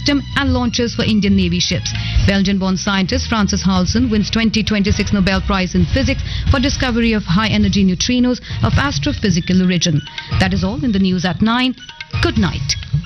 system and launches for Indian Navy ships. Belgian-born scientist Francis Halsen wins 2026 Nobel Prize in Physics for discovery of high-energy neutrinos of astrophysical origin. That is all in the news at 9. Good night.